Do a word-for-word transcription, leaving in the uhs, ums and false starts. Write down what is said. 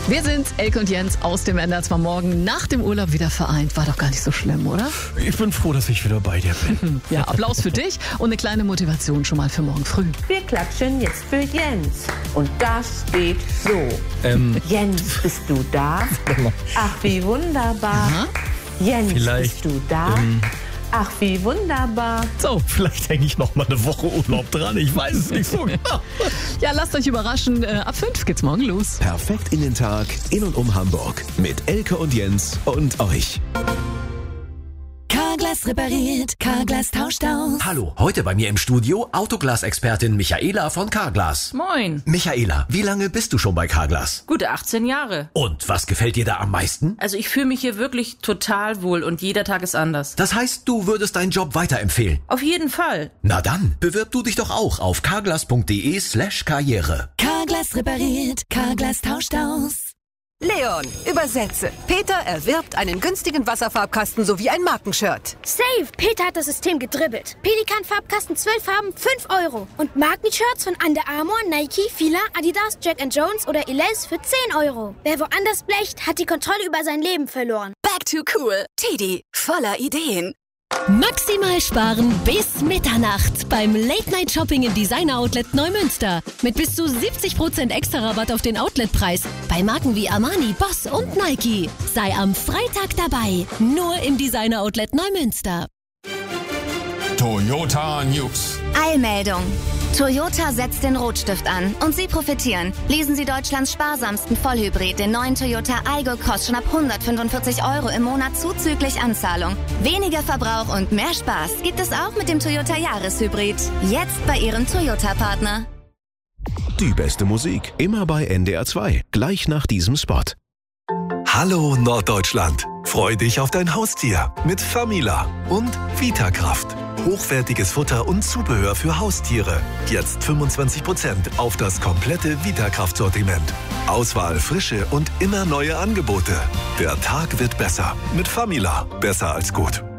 Wir sind Elke und Jens aus dem N D R zwei Morgen nach dem Urlaub wieder vereint. War doch gar nicht so schlimm, oder? Ich bin froh, dass ich wieder bei dir bin. Ja, Applaus für dich und eine kleine Motivation schon mal für morgen früh. Wir klatschen jetzt für Jens. Und das geht so. Ähm, Jens, bist du da? Ach, wie wunderbar. Aha. Jens, Vielleicht, bist du da? ähm, Ach, wie wunderbar. so, vielleicht hänge ich noch mal eine Woche Urlaub dran. Ich weiß es nicht so genau. Ja, lasst euch überraschen. Äh, ab fünf geht's morgen los. Perfekt in den Tag, in und um Hamburg. Mit Elke und Jens und euch. Carglass repariert, Carglass tauscht aus. Hallo, heute bei mir im Studio Autoglas-Expertin Michaela von Carglass. Moin. Michaela, wie lange bist du schon bei Carglass? Gute achtzehn Jahre. Und was gefällt dir da am meisten? Also ich fühle mich hier wirklich total wohl und jeder Tag ist anders. Das heißt, du würdest deinen Job weiterempfehlen? Auf jeden Fall. Na dann, bewirb du dich doch auch auf carglass.de slash karriere. Carglass repariert, Carglass tauscht aus. Leon, übersetze. Peter erwirbt einen günstigen Wasserfarbkasten sowie ein Markenshirt. Safe! Peter hat das System gedribbelt. Pelikan-Farbkasten zwölf Farben, fünf Euro. Und Markenshirts von Under Armour, Nike, Fila, Adidas, Jack and Jones oder Elize für zehn Euro. Wer woanders blecht, hat die Kontrolle über sein Leben verloren. Back to cool. Teddy, voller Ideen. Maximal sparen bis Mitternacht beim Late-Night-Shopping im Designer-Outlet Neumünster. Mit bis zu siebzig Prozent extra Rabatt auf den Outletpreis bei Marken wie Armani, Boss und Nike. Sei am Freitag dabei, nur im Designer-Outlet Neumünster. Toyota News. Eilmeldung. Toyota setzt den Rotstift an und Sie profitieren. Lesen Sie Deutschlands sparsamsten Vollhybrid, den neuen Toyota Aygo Cross, schon ab hundertfünfundvierzig Euro im Monat zuzüglich Anzahlung. Weniger Verbrauch und mehr Spaß gibt es auch mit dem Toyota Jahreshybrid. Jetzt bei Ihrem Toyota-Partner. Die beste Musik immer bei N D R zwei. Gleich nach diesem Spot. Hallo Norddeutschland. Freu dich auf dein Haustier mit Famila und Vitakraft. Hochwertiges Futter und Zubehör für Haustiere. Jetzt fünfundzwanzig Prozent auf das komplette Vitakraft-Sortiment. Auswahl, Frische und immer neue Angebote. Der Tag wird besser mit Famila. Besser als gut.